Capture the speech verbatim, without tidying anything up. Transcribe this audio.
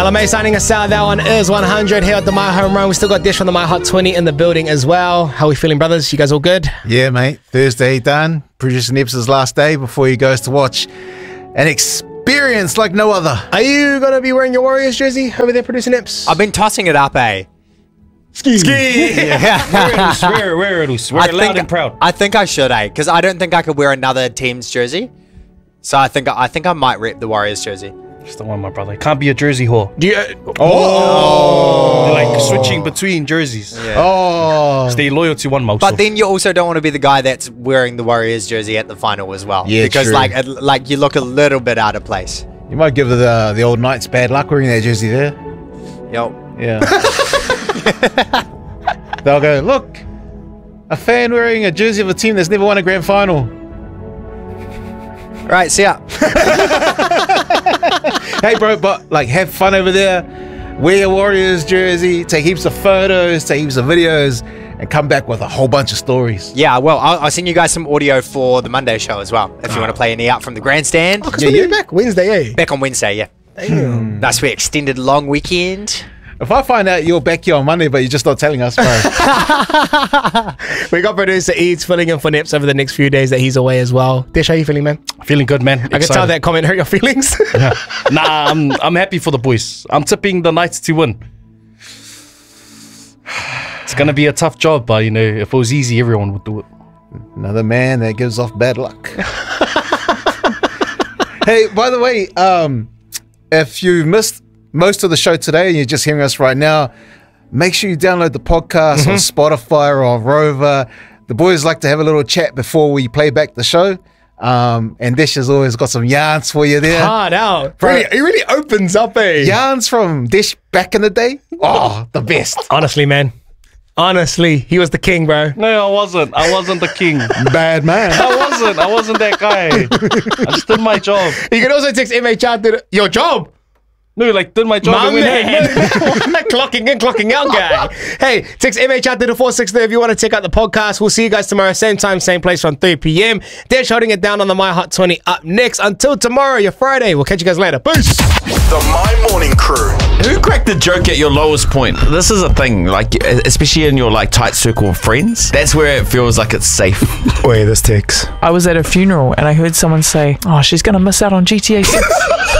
L M A signing us out. That one is one hundred here at the My Home Run. We still got Dish from the My Hot twenty in the building as well. How are we feeling, brothers? You guys all good? Yeah, mate. Thursday done. Producer Nips' last day before he goes to watch an experience like no other. Are you going to be wearing your Warriors jersey over there, Producer Nips? I've been tossing it up, eh? Ski. Ski. Yeah. Swear, wear it, wear it loud and proud. I think I should, eh? Because I don't think I could wear another team's jersey. So I think I think I might rep the Warriors jersey. It's the one, my brother. It can't be a jersey whore. Do you, uh, oh. They're like switching between jerseys. Yeah. Oh. Stay loyal to one, most. But then you also don't want to be the guy that's wearing the Warriors jersey at the final as well. Yeah, because true. like it, like you look a little bit out of place. You might give the the old Knights bad luck wearing that jersey there. Yo. Yeah. They'll go, look, a fan wearing a jersey of a team that's never won a grand final. Right, see ya. Hey, bro, but like, have fun over there. Wear your Warriors jersey, take heaps of photos, take heaps of videos, and come back with a whole bunch of stories. Yeah, well, I'll, I'll send you guys some audio for the Monday show as well. If you want to play any out from the grandstand. Oh, yeah, you're back Wednesday, eh? Back on Wednesday, yeah. Damn. Nice sweet extended long weekend. If I find out you're back here on Monday, but you're just not telling us, bro. We got producer Eads filling in for Nips over the next few days that he's away as well. Dish, how you feeling, man? Feeling good, man. I can tell that comment hurt your feelings. Yeah. Nah, I'm I'm happy for the boys. I'm tipping the Knights to win. It's gonna be a tough job, but you know, if it was easy, everyone would do it. Another man that gives off bad luck. Hey, by the way, um, if you missed most of the show today and you're just hearing us right now, make sure you download the podcast mm-hmm. on Spotify or on Rover. The boys like to have a little chat before we play back the show. Um, and Dish has always got some yarns for you there. Hard out. Really, it really opens up, eh? Yarns from Dish back in the day. Oh, the best. Honestly, man. Honestly, he was the king, bro. No, I wasn't. I wasn't the king. Bad man. I wasn't. I wasn't that guy. I just did my job. You can also text M H R to your job. No, like, did my job. My and went, man. hey, Clocking in, clocking out guy. Hey, text M H R to the four six three if you want to check out the podcast. We'll see you guys tomorrow, same time, same place from three p m They're holding it down on the My Hot twenty up next. Until tomorrow, your Friday. We'll catch you guys later. Peace. The My Morning Crew. Who cracked the joke at your lowest point? This is a thing, like, especially in your, like, tight circle of friends. That's where it feels like it's safe. Wait, this takes. I was at a funeral and I heard someone say, oh, she's going to miss out on G T A six.